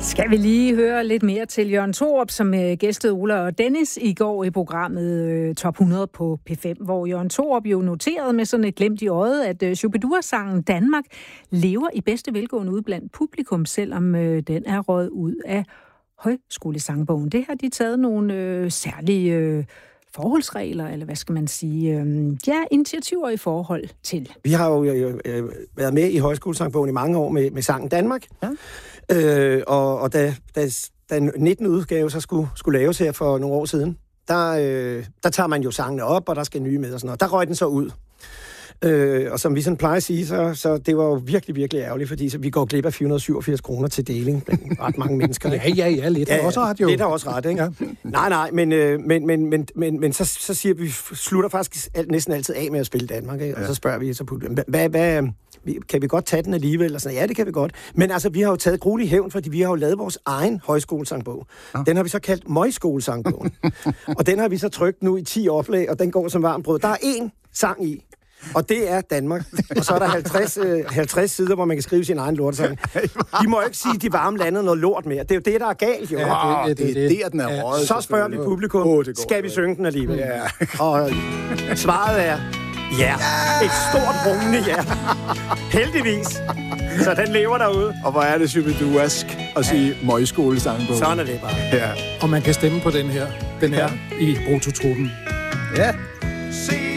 Skal vi lige høre lidt mere til Jørgen Thorup, som gæstede Ola og Dennis i går i programmet Top 100 på P5, hvor Jørgen Thorup jo noterede med sådan et glimt i øjet, at Shubidua-sangen Danmark lever i bedste velgående ude blandt publikum, selvom den er røget ud af højskolesangbogen. Det har de taget nogle særlige forholdsregler, eller hvad skal man sige, initiativer i forhold til. Vi har jo været med i højskolesangbogen i mange år med sangen Danmark. Ja. Og da 19. udgave så skulle laves her for nogle år siden, der tager man jo sangene op, og der skal nye med og sådan noget. Der røg den så ud. Og som vi sådan plejer at sige, så det var jo virkelig, virkelig ærgerligt, fordi så vi går glip af 487 kroner til deling blandt ret mange mennesker. Ja, lidt har også ret jo. Lidt har også ret, ikke? Ja. Nej, men så siger vi slutter faktisk næsten altid af med at spille Danmark, ikke? Og så spørger vi så publikum, kan vi godt tage den alligevel? Og sådan, ja, det kan vi godt. Men altså, vi har jo taget gruelig hævn, fordi vi har jo lavet vores egen højskolesangbog. Ja. Den har vi så kaldt Møjskolesangbogen. Og den har vi så trykt nu i 10 oplag, og den går som varmt brød. Der er én sang i, og det er Danmark. Og så er der 50 sider, hvor man kan skrive sin egen lortesang. De må jo ikke sige, at de varme landede noget lort mere. Det er jo det, der er galt, jo. Ja, det er der, den er røget. Så spørger vi publikum, skal vi synge den alligevel? Ja. Og svaret er ja. Et stort rungende ja. Heldigvis. Så den lever derude. Og hvor er det Shubiduask at sige Møjskolesangbogen. Sådan er det bare. Ja. Og man kan stemme på den her. Den er i Brutotruppen. Ja.